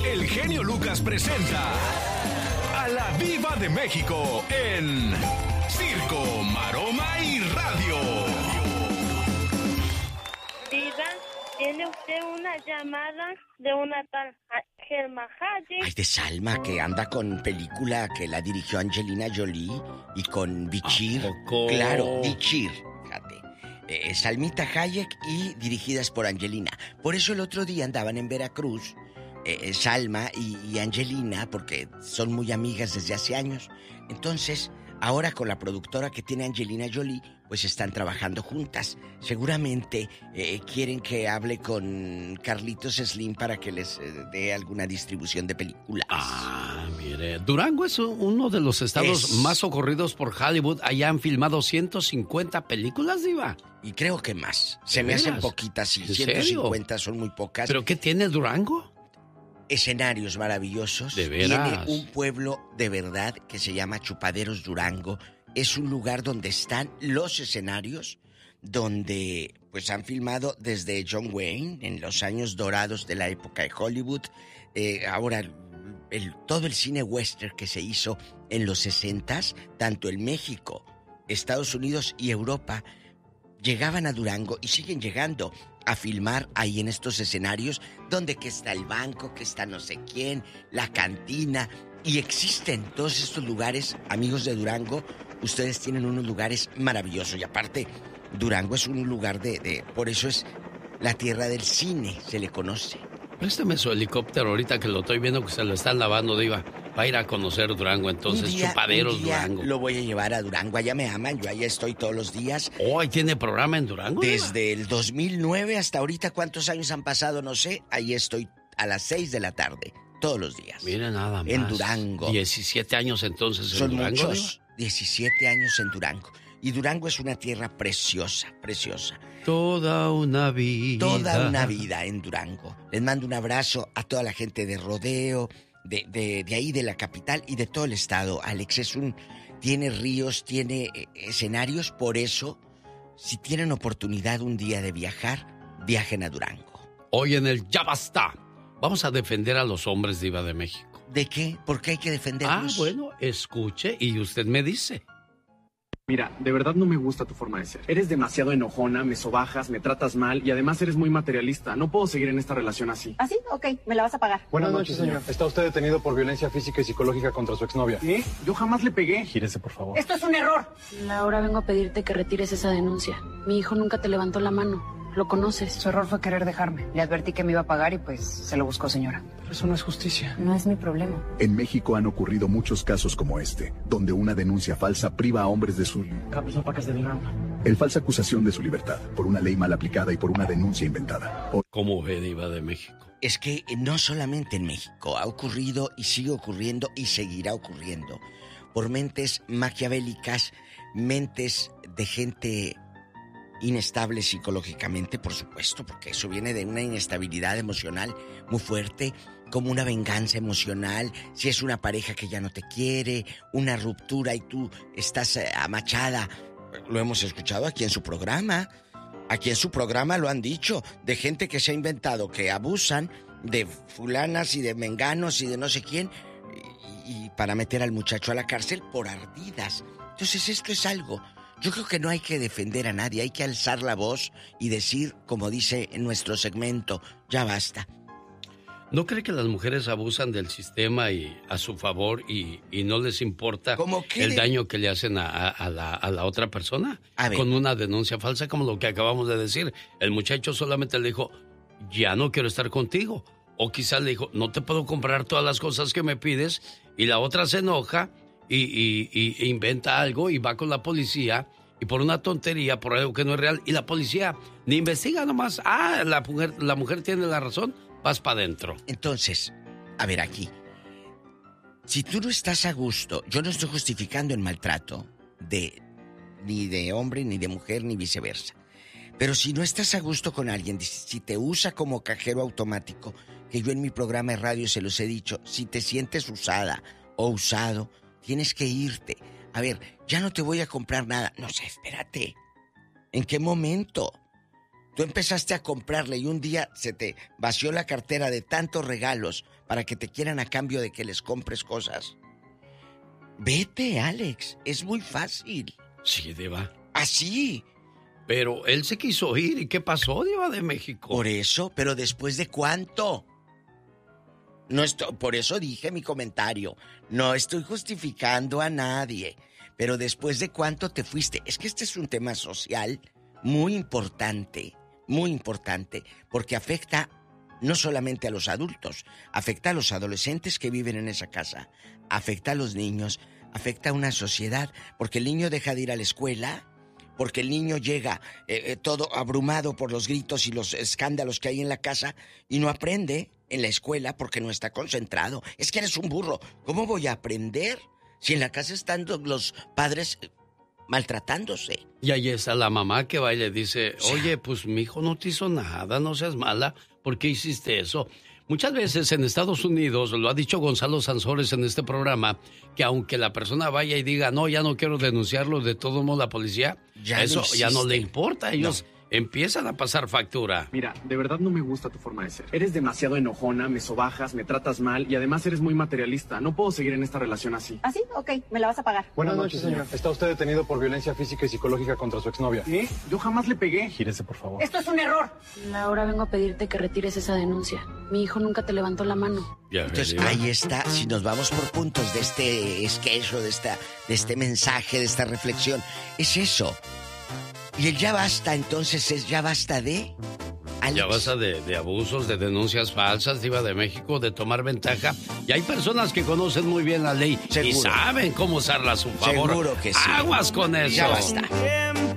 el genio Lucas presenta a la Diva de México en Circo, Maroma y Radio. Diva, tiene usted una llamada de una tal Salma Hayek. Ay, de Salma, que anda con película que la dirigió Angelina Jolie y con Bichir. Claro, Bichir, fíjate. Salmita Hayek y dirigidas por Angelina. Por eso el otro día andaban en Veracruz, Salma y Angelina, porque son muy amigas desde hace años. Entonces, ahora con la productora que tiene Angelina Jolie, pues están trabajando juntas. Seguramente quieren que hable con Carlitos Slim para que les dé alguna distribución de películas. Ah, mire, Durango es uno de los estados más socorridos por Hollywood. Allá han filmado 150 películas, Diva. Y creo que más. Se me hacen poquitas y 150 son muy pocas. ¿Pero qué tiene Durango? Escenarios maravillosos. ¿De veras? Tiene un pueblo de verdad que se llama Chupaderos Durango. Es un lugar donde están los escenarios, donde pues han filmado desde John Wayne en los años dorados de la época de Hollywood. Ahora todo el cine western que se hizo en los 60s, tanto en México, Estados Unidos y Europa, llegaban a Durango y siguen llegando a filmar ahí en estos escenarios donde que está el banco, que está no sé quién, la cantina, y existen todos estos lugares. Amigos de Durango, ustedes tienen unos lugares maravillosos y aparte Durango es un lugar por eso es la tierra del cine, se le conoce. Préstame su helicóptero ahorita que lo estoy viendo que se lo están lavando, Diva. Va a ir a conocer Durango, entonces, Chupaderos Durango. Lo voy a llevar a Durango, allá me aman, yo allá estoy todos los días. Oh, ¿ahí tiene programa en Durango? Desde el 2009 hasta ahorita, ¿cuántos años han pasado? No sé, ahí estoy a las 6 de la tarde, todos los días. Mira nada más. En Durango. 17 años entonces en Son Durango. Son muchos, Diva. 17 años en Durango. Y Durango es una tierra preciosa, preciosa. Toda una vida. Toda una vida en Durango. Les mando un abrazo a toda la gente de Rodeo, de ahí de la capital y de todo el estado. Alex tiene ríos, tiene escenarios, por eso, si tienen oportunidad un día de viajar, viajen a Durango. Hoy en el Ya Basta, vamos a defender a los hombres, Diva de México. ¿De qué? ¿Por qué hay que defenderlos? Bueno, escuche y usted me dice. Mira, de verdad no me gusta tu forma de ser. Eres demasiado enojona, me sobajas, me tratas mal y además eres muy materialista. No puedo seguir en esta relación así. ¿Ah, sí? Ok, me la vas a pagar. Buenas noches, señor. Está usted detenido por violencia física y psicológica contra su exnovia. ¿Qué? Yo jamás le pegué. Gírese, por favor. ¡Esto es un error! Laura, vengo a pedirte que retires esa denuncia. Mi hijo nunca te levantó la mano. Lo conoces. Su error fue querer dejarme. Le advertí que me iba a pagar y pues se lo buscó, señora. Pero eso no es justicia. No es mi problema. En México han ocurrido muchos casos como este, donde una denuncia falsa priva a hombres de su... El falsa acusación de su libertad, por una ley mal aplicada y por una denuncia inventada. ¿Cómo ve, Diva de México? Es que no solamente en México, ha ocurrido y sigue ocurriendo y seguirá ocurriendo. Por mentes maquiavélicas, mentes de gente inestable psicológicamente, por supuesto, porque eso viene de una inestabilidad emocional muy fuerte, como una venganza emocional, si es una pareja que ya no te quiere, una ruptura y tú estás amachada. Lo hemos escuchado aquí en su programa lo han dicho, de gente que se ha inventado, que abusan de fulanas y de menganos y de no sé quién, y para meter al muchacho a la cárcel por ardidas. Entonces esto es algo... Yo creo que no hay que defender a nadie, hay que alzar la voz y decir, como dice en nuestro segmento, ya basta. ¿No cree que las mujeres abusan del sistema y a su favor y no les importa el daño que le hacen a la otra persona? Con una denuncia falsa como lo que acabamos de decir. El muchacho solamente le dijo, ya no quiero estar contigo. O quizás le dijo, no te puedo comprar todas las cosas que me pides. Y la otra se enoja y inventa algo y va con la policía y por una tontería, por algo que no es real, y la policía ni investiga nomás. La mujer tiene la razón, vas para adentro. Entonces, a ver aquí, si tú no estás a gusto, yo no estoy justificando el maltrato ni de hombre, ni de mujer, ni viceversa, pero si no estás a gusto con alguien, si te usa como cajero automático, que yo en mi programa de radio se los he dicho, si te sientes usada o usado, tienes que irte. A ver, ya no te voy a comprar nada. No sé, espérate. ¿En qué momento? Tú empezaste a comprarle y un día se te vació la cartera de tantos regalos para que te quieran a cambio de que les compres cosas. Vete, Alex, es muy fácil. Sí, Diva. Así. Pero él se quiso ir. ¿Y qué pasó, Diva de México? Por eso, pero ¿después de cuánto? No estoy, por eso dije mi comentario. No estoy justificando a nadie. Pero ¿después de cuánto te fuiste? Es que este es un tema social muy importante, porque afecta no solamente a los adultos, afecta a los adolescentes que viven en esa casa, afecta a los niños, afecta a una sociedad, porque el niño deja de ir a la escuela, porque el niño llega todo abrumado por los gritos y los escándalos que hay en la casa y no aprende en la escuela porque no está concentrado. Es que eres un burro. ¿Cómo voy a aprender si en la casa están los padres maltratándose? Y ahí está la mamá que va y le dice, oye, pues mi hijo no te hizo nada, no seas mala, ¿por qué hiciste eso? Muchas veces en Estados Unidos, lo ha dicho Gonzalo Sansores en este programa, que aunque la persona vaya y diga, no, ya no quiero denunciarlo, de todo modo la policía, eso ya no le importa, ellos empiezan a pasar factura. Mira, de verdad no me gusta tu forma de ser. Eres demasiado enojona, me sobajas, me tratas mal y además eres muy materialista. No puedo seguir en esta relación así. ¿Ah, sí? Ok, me la vas a pagar. Buenas noches, señor. Está usted detenido por violencia física y psicológica contra su exnovia. ¿Qué? Yo jamás le pegué. Gírese, por favor. ¡Esto es un error! Laura, vengo a pedirte que retires esa denuncia. Mi hijo nunca te levantó la mano. Entonces, ahí está. Si nos vamos por puntos de este sketch o de este mensaje, de esta reflexión, es eso. Y el ya basta, entonces, es ya basta de... Alex. Ya basta de abusos, de denuncias falsas, Diva de México, de tomar ventaja. Y hay personas que conocen muy bien la ley. Seguro. Y saben cómo usarla a su favor. Seguro que sí. Aguas con eso. Ya basta.